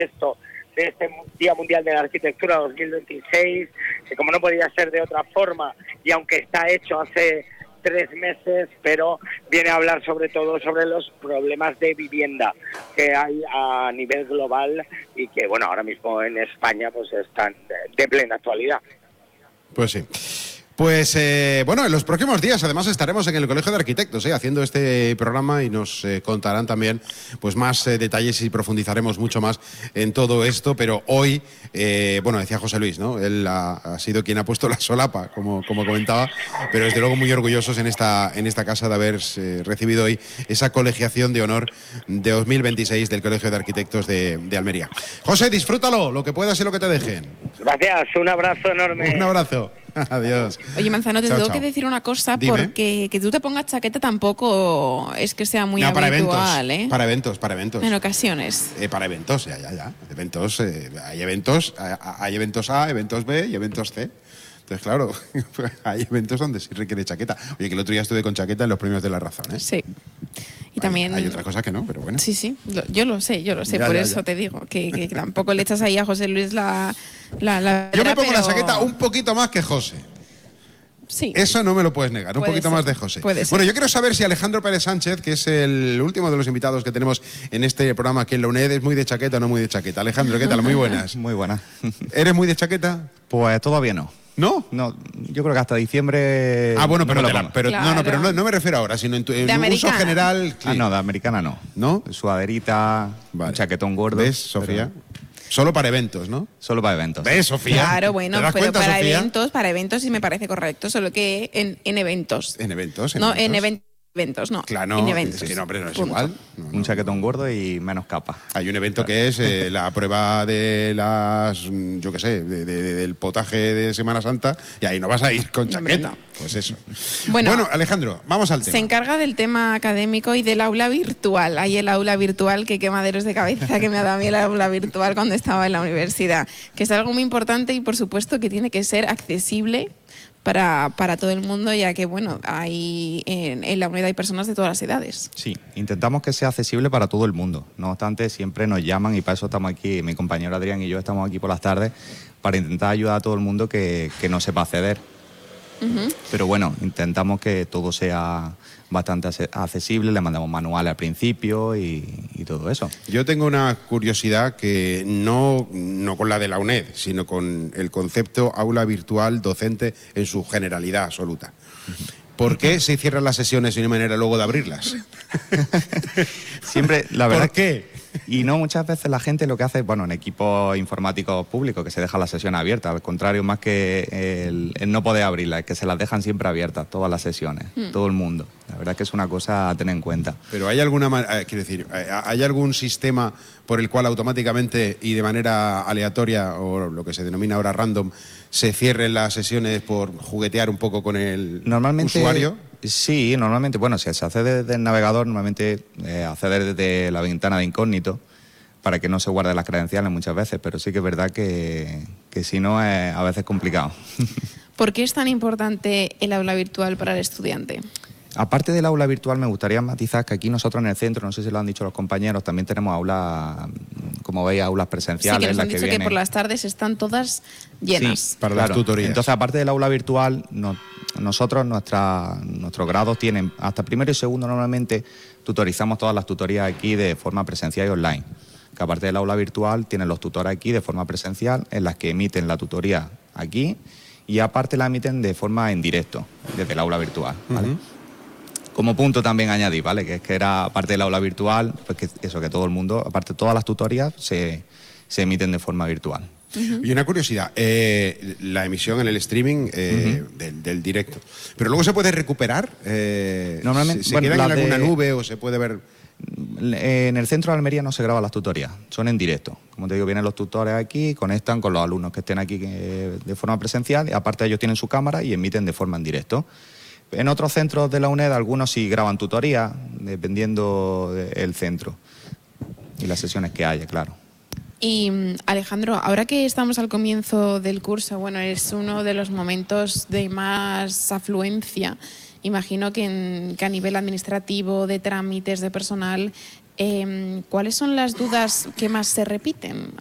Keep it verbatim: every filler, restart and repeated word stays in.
esto de este Día Mundial de la Arquitectura dos mil veintiséis, que como no podía ser de otra forma, y aunque está hecho hace tres meses, pero viene a hablar sobre todo sobre los problemas de vivienda que hay a nivel global y que, bueno, ahora mismo en España pues están de, de plena actualidad. Pues sí. Pues eh, bueno, en los próximos días además estaremos en el Colegio de Arquitectos eh, haciendo este programa y nos eh, contarán también pues más eh, detalles y profundizaremos mucho más en todo esto, pero hoy, eh, bueno, decía José Luis, ¿no? Él ha, ha sido quien ha puesto la solapa, como, como comentaba, pero desde luego muy orgullosos en esta, en esta casa de haber eh, recibido hoy esa colegiación de honor de dos mil veintiséis del Colegio de Arquitectos de, de Almería. José, disfrútalo, lo que puedas y lo que te dejen. Gracias, un abrazo enorme. Un abrazo. Adiós. Oye, Manzano, te chao, tengo chao. que decir una cosa. Dime. Porque que tú te pongas chaqueta tampoco es que sea muy no, para habitual, eventos, ¿eh? Para eventos, para eventos. En ocasiones. Eh, para eventos, ya, ya, ya. Eventos, eh, hay eventos, hay, hay eventos A, eventos B y eventos C. Entonces, claro, hay eventos donde sí requiere chaqueta. Oye, que el otro día estuve con chaqueta en los premios de La Razón, ¿eh? Sí. Y hay, también... Hay otras cosas que no, pero bueno. Sí, sí, lo, yo lo sé, yo lo sé, Ya, por ya, eso ya. te digo, que, que tampoco le echas ahí a José Luis la... la, la Yo me pongo pero... la chaqueta un poquito más que José. Sí. Eso no me lo puedes negar, un Puede poquito ser, más de José. puede ser. Bueno, yo quiero saber si Alejandro Pérez Sánchez, que es el último de los invitados que tenemos en este programa aquí en la UNED, es muy de chaqueta o no muy de chaqueta. Alejandro, ¿qué tal? Muy buenas. Muy buenas. ¿Eres muy de chaqueta? Pues todavía no. ¿No? No, yo creo que hasta diciembre. Ah, bueno, no pero, me lo te la- pongo. pero no, no, Claro. pero no, no me refiero ahora, sino en tu en De uso americana. general. Ah, sí. no, de americana no. ¿No? Sudaderita, Vale. un chaquetón gordo. ¿Ves, Sofía? pero Solo para eventos, ¿no? Solo para eventos. ¿Ves, Sofía? Claro, bueno, ¿Te das pero cuenta, para Sofía? eventos, para eventos sí me parece correcto, solo que en, en eventos. En eventos, en no, eventos. en even- eventos, no. Claro, en no, eventos. es que no, hombre, no es Punto. igual. No, no. Un chaquetón gordo y menos capa. Hay un evento que es eh, la prueba de las, mm, yo qué sé, de- de- de- del potaje de Semana Santa y ahí no vas a ir con Hombre, chaqueta. no. Pues eso. Bueno, Bueno, Alejandro, vamos al Se tema. encarga del tema académico y del aula virtual. Hay el aula virtual, que quemaderos de cabeza que me ha dado a mí el aula virtual cuando estaba en la universidad, que es algo muy importante y por supuesto que tiene que ser accesible para, para todo el mundo, ya que bueno, hay en, en la unidad hay personas de todas las edades. Sí, intentamos que sea accesible para todo el mundo. No obstante, siempre nos llaman y para eso estamos aquí, mi compañero Adrián y yo estamos aquí por las tardes, para intentar ayudar a todo el mundo que, que no sepa acceder. Ujú. Pero bueno, intentamos que todo sea bastante ace- accesible, le mandamos manuales al principio y, y todo eso. Yo tengo una curiosidad que no, no con la de la UNED, sino con el concepto aula virtual docente en su generalidad absoluta. ¿Por qué se cierran las sesiones y no hay manera luego de abrirlas? Siempre, la verdad. ¿Por qué? Y no, muchas veces la gente lo que hace, bueno, en equipos informáticos públicos, que se deja la sesión abierta, al contrario, más que el, el no poder abrirla, es que se las dejan siempre abiertas, todas las sesiones, Mm. todo el mundo. La verdad que es una cosa a tener en cuenta. Pero hay alguna, ma- eh, quiero decir, eh, ¿hay algún sistema por el cual automáticamente y de manera aleatoria o lo que se denomina ahora random se cierren las sesiones por juguetear un poco con el Normalmente, usuario? Sí, normalmente, bueno, si se accede desde el navegador, normalmente eh, acceder desde la ventana de incógnito para que no se guarden las credenciales muchas veces, pero sí que es verdad que, que si no es a veces complicado. ¿Por qué es tan importante el aula virtual para el estudiante? Aparte del aula virtual, me gustaría matizar que aquí nosotros en el centro, no sé si lo han dicho los compañeros, también tenemos aulas, como veis, aulas Sí, presenciales. que nos las han dicho que, vienen- por las tardes están todas llenas. Sí, Para las tutorías. Entonces, aparte del aula virtual, no- nosotros, nuestra, nuestros grados tienen, hasta primero y segundo normalmente, tutorizamos todas las tutorías aquí de forma presencial y online. Que aparte del aula virtual, tienen los tutores aquí de forma presencial, en las que emiten la tutoría aquí, y aparte la emiten de forma en directo, desde el aula virtual, ¿vale? Ujú. Como punto también añadí, ¿vale? Que es que era parte del aula virtual, pues que eso, que todo el mundo, aparte todas las tutorías, se, se emiten de forma virtual. Y una curiosidad, eh, la emisión en el streaming eh, del, del directo. ¿Pero luego se puede recuperar? Eh, Normalmente, ¿Se, se bueno, queda en las de- alguna nube o se puede ver...? En el centro de Almería no se graban las tutorías, son en directo. Como te digo, vienen los tutores aquí, conectan con los alumnos que estén aquí eh, de forma presencial, y aparte ellos tienen su cámara y emiten de forma en directo. En otros centros de la UNED, algunos sí graban tutorías, dependiendo del centro y las sesiones que haya, claro. Y mm, Alejandro, ahora que estamos al comienzo del curso, bueno, es uno de los momentos de más afluencia. Imagino que, en- que a nivel administrativo, de trámites, de personal, Eh, ¿Cuáles son las dudas que más se repiten